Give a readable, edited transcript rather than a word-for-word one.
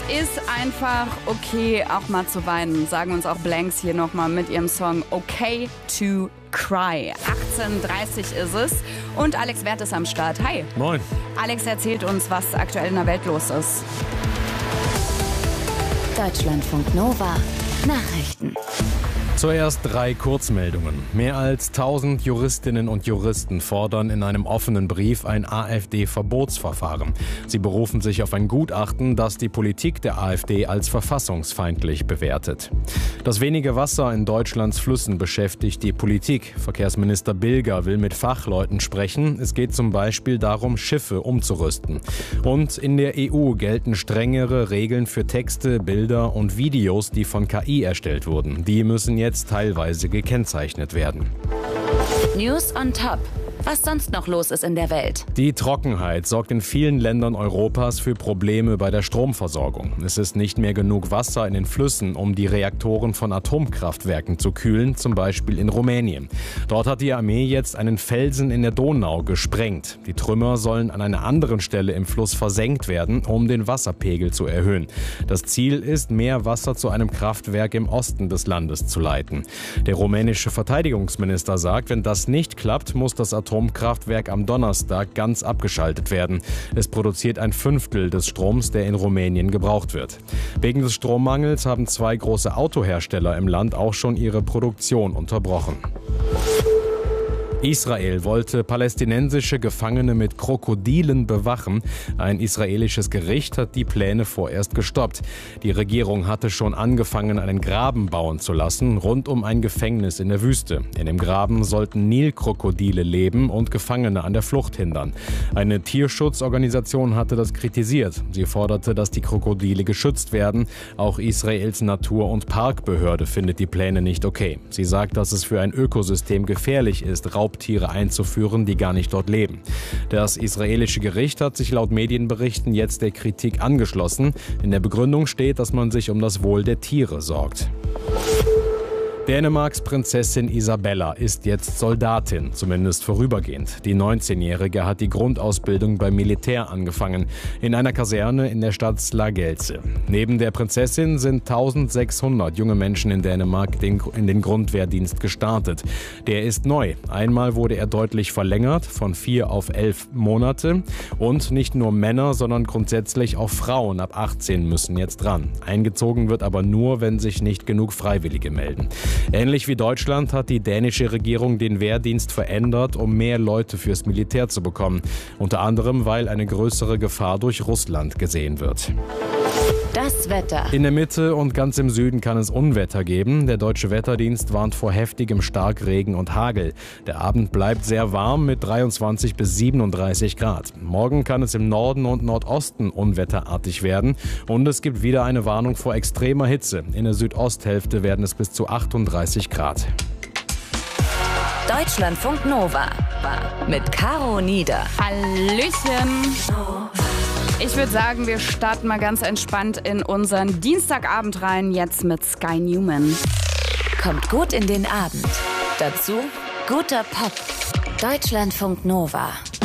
ist einfach okay, auch mal zu weinen. Sagen uns auch Blanks hier nochmal mit ihrem Song Okay to Cry. 18:30 ist es und Alex Werth ist am Start. Hi. Moin. Alex erzählt uns, was aktuell in der Welt los ist. Deutschlandfunk Nova Nachrichten. Zuerst 3 Kurzmeldungen. Mehr als 1000 Juristinnen und Juristen fordern in einem offenen Brief ein AfD-Verbotsverfahren. Sie berufen sich auf ein Gutachten, das die Politik der AfD als verfassungsfeindlich bewertet. Das wenige Wasser in Deutschlands Flüssen beschäftigt die Politik. Verkehrsminister Bilger will mit Fachleuten sprechen. Es geht zum Beispiel darum, Schiffe umzurüsten. Und in der EU gelten strengere Regeln für Texte, Bilder und Videos, die von KI erstellt wurden. Die müssen jetzt teilweise gekennzeichnet werden. News on Top. Was sonst noch los ist in der Welt. Die Trockenheit sorgt in vielen Ländern Europas für Probleme bei der Stromversorgung. Es ist nicht mehr genug Wasser in den Flüssen, um die Reaktoren von Atomkraftwerken zu kühlen, zum Beispiel in Rumänien. Dort hat die Armee jetzt einen Felsen in der Donau gesprengt. Die Trümmer sollen an einer anderen Stelle im Fluss versenkt werden, um den Wasserpegel zu erhöhen. Das Ziel ist, mehr Wasser zu einem Kraftwerk im Osten des Landes zu leiten. Der rumänische Verteidigungsminister sagt, wenn das nicht klappt, muss das Atomkraftwerk am Donnerstag ganz abgeschaltet werden. Es produziert 1/5 des Stroms, der in Rumänien gebraucht wird. Wegen des Strommangels haben 2 große Autohersteller im Land auch schon ihre Produktion unterbrochen. Israel wollte palästinensische Gefangene mit Krokodilen bewachen. Ein israelisches Gericht hat die Pläne vorerst gestoppt. Die Regierung hatte schon angefangen, einen Graben bauen zu lassen, rund um ein Gefängnis in der Wüste. In dem Graben sollten Nilkrokodile leben und Gefangene an der Flucht hindern. Eine Tierschutzorganisation hatte das kritisiert. Sie forderte, dass die Krokodile geschützt werden. Auch Israels Natur- und Parkbehörde findet die Pläne nicht okay. Sie sagt, dass es für ein Ökosystem gefährlich ist, Raubtiere einzuführen, die gar nicht dort leben. Das israelische Gericht hat sich laut Medienberichten jetzt der Kritik angeschlossen. In der Begründung steht, dass man sich um das Wohl der Tiere sorgt. Dänemarks Prinzessin Isabella ist jetzt Soldatin, zumindest vorübergehend. Die 19-Jährige hat die Grundausbildung beim Militär angefangen, in einer Kaserne in der Stadt Slagelse. Neben der Prinzessin sind 1600 junge Menschen in Dänemark in den Grundwehrdienst gestartet. Der ist neu. Einmal wurde er deutlich verlängert, von 4 auf 11 Monate. Und nicht nur Männer, sondern grundsätzlich auch Frauen ab 18 müssen jetzt dran. Eingezogen wird aber nur, wenn sich nicht genug Freiwillige melden. Ähnlich wie Deutschland hat die dänische Regierung den Wehrdienst verändert, um mehr Leute fürs Militär zu bekommen. Unter anderem, weil eine größere Gefahr durch Russland gesehen wird. Das Wetter. In der Mitte und ganz im Süden kann es Unwetter geben. Der Deutsche Wetterdienst warnt vor heftigem Starkregen und Hagel. Der Abend bleibt sehr warm mit 23 bis 37 Grad. Morgen kann es im Norden und Nordosten unwetterartig werden. Und es gibt wieder eine Warnung vor extremer Hitze. In der Südosthälfte werden es bis zu 38 Grad. Deutschlandfunk Nova mit Caro Nieder. Hallöchen. Ich würde sagen, wir starten mal ganz entspannt in unseren Dienstagabend rein, jetzt mit Sky Newman. Kommt gut in den Abend. Dazu guter Pop. Deutschlandfunk Nova.